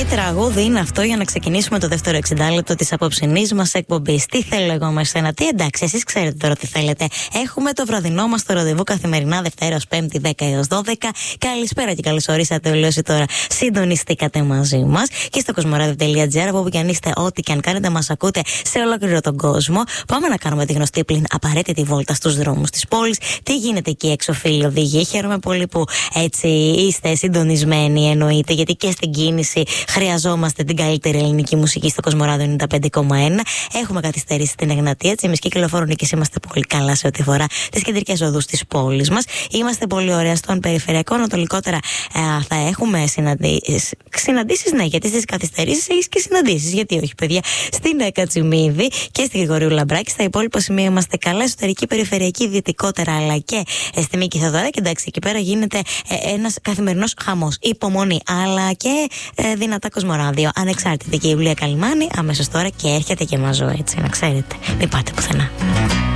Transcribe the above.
τραγούδι είναι αυτό για να ξεκινήσουμε το δεύτερο 60 λεπτό της απόψινής μας εκπομπής. Τι θέλω εγώ με σένα, τι εντάξει, εσείς ξέρετε τώρα τι θέλετε. Έχουμε το βραδινό μας το ραντεβού καθημερινά Δευτέρα ως Πέμπτη 10 έως 12. Καλησπέρα και καλώς ορίσατε όλοι όσοι τώρα συντονιστήκατε μαζί μας. Και στο cosmoradio.gr, από όπου και αν είστε, ό,τι και αν κάνετε, μας ακούτε σε ολόκληρο τον κόσμο. Πάμε να κάνουμε τη γνωστή πλην απαραίτητη βόλτα στους δρόμους της πόλης. Τι γίνεται εκεί έξω, φίλοι οδηγοί? Χαίρομαι πολύ που έτσι είστε συντονισμένοι, εννοείται, γιατί και στην κίνηση χρειαζόμαστε την καλύτερη ελληνική μουσική στο Cosmoradio 95,1. Έχουμε καθυστερήσει στην Εγνατία, Τσιμισκή και Λεωφόρο-Νίκης. Είμαστε πολύ καλά σε ό,τι αφορά τις κεντρικές οδούς της πόλης μας. Είμαστε πολύ ωραία στον περιφερειακό. Ανατολικότερα θα έχουμε συναντήσεις, ναι, γιατί στις καθυστερήσεις έχεις και συναντήσεις. Γιατί όχι, παιδιά, στην Κατσιμίδη και στη Γρηγορίου Λαμπράκη. Στα υπόλοιπα σημεία είμαστε καλά. Εσωτερική, περιφερειακή, δυτικότερα, αλλά και στη Μίκη Θοδωρά. Και εντάξει, εκεί πέρα γίνεται ένας καθημερινός χαμός. Υπομονή, αλλά και δυνατά Κοσμοράδιο. Ανεξάρτητη και η Ιουλία Καλυμάνη αμέσως τώρα και έρχεται και μαζό, έτσι, να ξέρετε. Μην πάτε πουθενά.